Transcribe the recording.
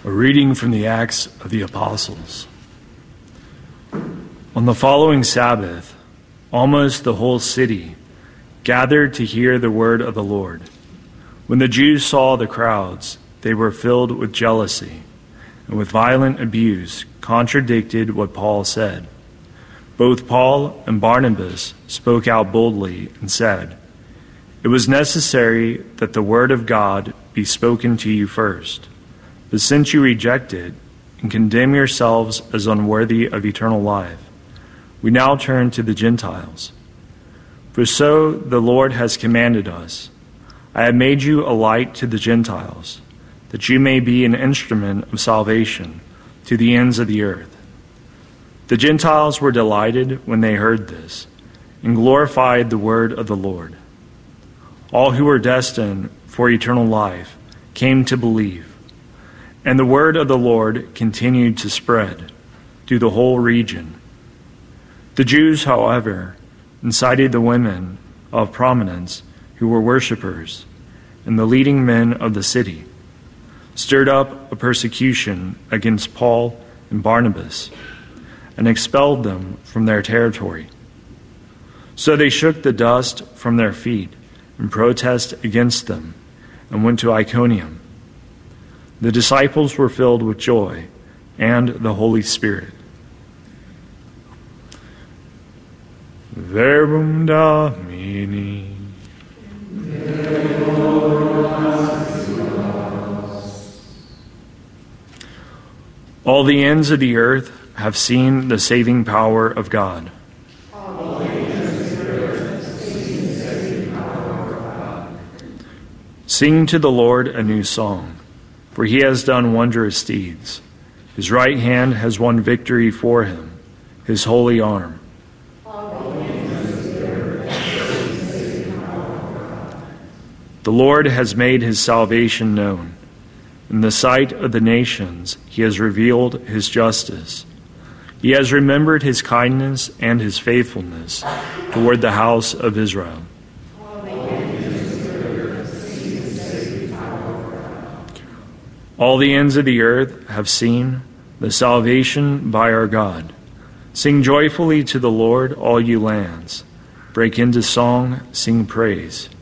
A reading from the Acts of the Apostles. On the following Sabbath, almost the whole city gathered to hear the word of the Lord. When the Jews saw the crowds, they were filled with jealousy, and with violent abuse contradicted what Paul said. Both Paul and Barnabas spoke out boldly and said, "It was necessary that the word of God be spoken to you first. But since you reject it and condemn yourselves as unworthy of eternal life, we now turn to the Gentiles. For so the Lord has commanded us, I have made you a light to the Gentiles, that you may be an instrument of salvation to the ends of the earth." The Gentiles were delighted when they heard this, and glorified the word of the Lord. All who were destined for eternal life came to believe. And the word of the Lord continued to spread through the whole region. The Jews, however, incited the women of prominence who were worshippers, and the leading men of the city, stirred up a persecution against Paul and Barnabas, and expelled them from their territory. So they shook the dust from their feet in protest against them, and went to Iconium. The disciples were filled with joy and the Holy Spirit. Verbum Domini. All the ends of the earth have seen the saving power of God. Sing to the Lord a new song, for he has done wondrous deeds. His right hand has won victory for him, his holy arm. The Lord has made his salvation known. In the sight of the nations, he has revealed his justice. He has remembered his kindness and his faithfulness toward the house of Israel. All the ends of the earth have seen the salvation by our God. Sing joyfully to the Lord, all you lands. Break into song, sing praise.